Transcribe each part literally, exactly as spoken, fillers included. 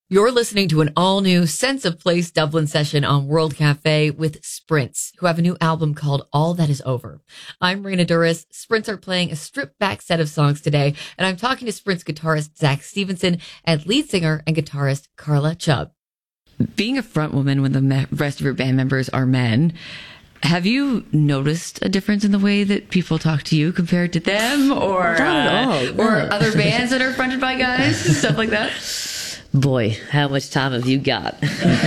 You're listening to an all-new Sense of Place Dublin session on World Cafe with Sprints, who have a new album called All That Is Over. I'm Marina Duras. Sprints are playing a stripped-back set of songs today, and I'm talking to Sprints guitarist Zach Stevenson and lead singer and guitarist Carla Chubb. Being a front woman when the me- rest of your band members are men, have you noticed a difference in the way that people talk to you compared to them, or Not at all, uh, no. or other bands that are fronted by guys, stuff like that? Boy, how much time have you got?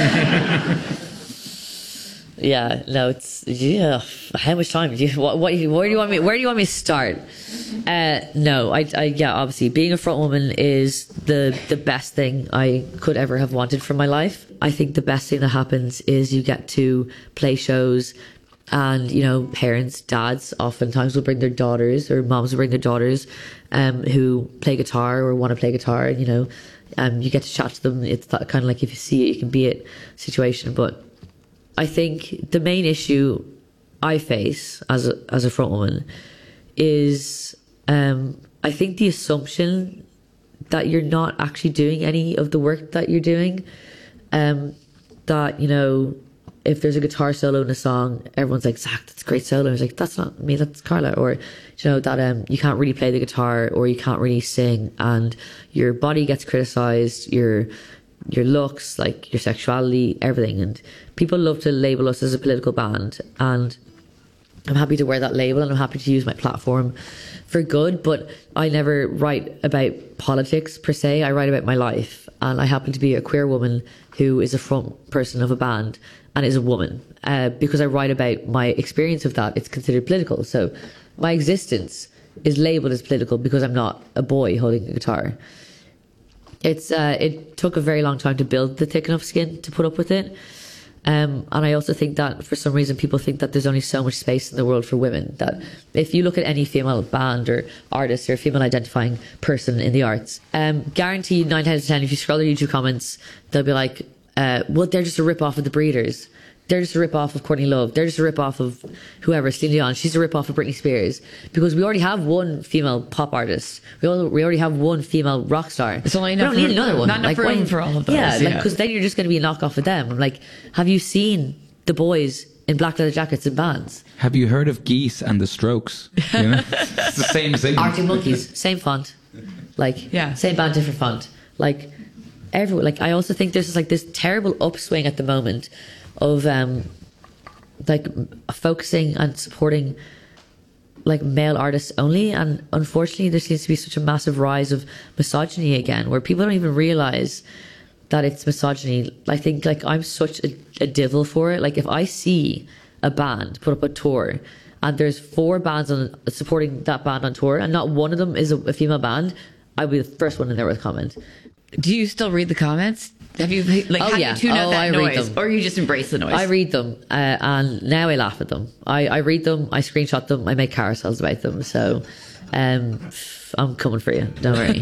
yeah, no, it's yeah. How much time? Do you, what, what? Where do you want me? Where do you want me to start? Uh, no, I, I, yeah, obviously, being a front woman is the the best thing I could ever have wanted for my life. I think the best thing that happens is you get to play shows. And, you know, parents, dads oftentimes will bring their daughters, or moms will bring their daughters um, who play guitar or want to play guitar. And, you know, um, you get to chat to them. It's that kind of like if you see it, you can be it situation. But I think the main issue I face as a, as a front woman is um, I think the assumption that you're not actually doing any of the work that you're doing. Um, that, you know, if there's a guitar solo in a song, everyone's like, Zach, that's a great solo. I was like, that's not me, that's Carla. Or, you know, that um, you can't really play the guitar or you can't really sing, and your body gets criticized, your your looks, like your sexuality, everything. And people love to label us as a political band. And I'm happy to wear that label and I'm happy to use my platform for good, but I never write about politics per se. I write about my life. And I happen to be a queer woman who is a front person of a band and is a woman. Uh, because I write about my experience of that, it's considered political. So my existence is labelled as political because I'm not a boy holding a guitar. It's uh, it took a very long time to build the thick enough skin to put up with it. Um, and I also think that for some reason people think that there's only so much space in the world for women, that if you look at any female band or artist or female identifying person in the arts, um, guaranteed nine out of ten, if you scroll their YouTube comments, they'll be like, uh, well, they're just a rip-off of the Breeders. They're just a rip-off of Courtney Love. They're just a rip-off of whoever, Celine Dion. She's a rip-off of Britney Spears. Because we already have one female pop artist. We, all, we already have one female rock star. It's only enough. We don't need room, another one. Not enough like, room when, for all of those. Yeah, yeah. because like, then you're just going to be a knockoff of them. I'm like, have you seen the boys in black leather jackets in bands? Have you heard of Geese and the Strokes? You know? It's the same thing. Arctic Monkeys, same font. Like, yeah. Same band, different font. Like, everyone. Like, I also think there's this, like this terrible upswing at the moment of um, like focusing and supporting like male artists only, and unfortunately there seems to be such a massive rise of misogyny again, where people don't even realize that it's misogyny. I think like I'm such a, a devil for it. Like if I see a band put up a tour and there's four bands on supporting that band on tour and not one of them is a, a female band, I'll be the first one in there with a comment. Do you still read the comments? Have you like Oh, how yeah. do you tune out Oh, that I read noise, them. or you just embrace the noise? I read them, uh, and now I laugh at them. I, I read them, I screenshot them, I make carousels about them. So um, I'm coming for you. Don't worry.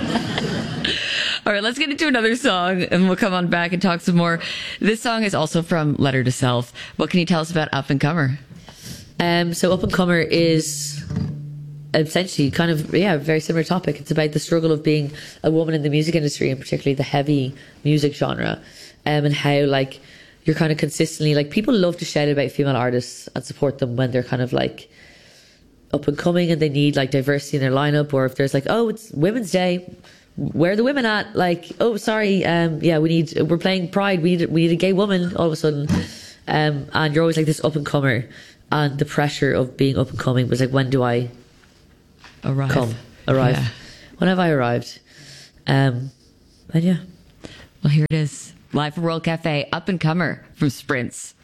All right, let's get into another song and we'll come on back and talk some more. This song is also from Letter to Self. What can you tell us about Up and Comer? Um, so Up and Comer is essentially kind of, yeah, a very similar topic. It's about the struggle of being a woman in the music industry, and particularly the heavy music genre, um, and how like you're kind of consistently, like people love to shout about female artists and support them when they're kind of like up and coming and they need like diversity in their lineup, or if there's like, oh, it's Women's Day, where are the women at? Like, oh, sorry, um, yeah, we need, we're playing Pride, we need, we need a gay woman all of a sudden, um, and you're always like this up and comer, and the pressure of being up and coming was like, when do I Arrive. come arrive? Yeah. When have I arrived? Um, and yeah. Well, here it is. Live from World Cafe, Up and Comer from Sprints.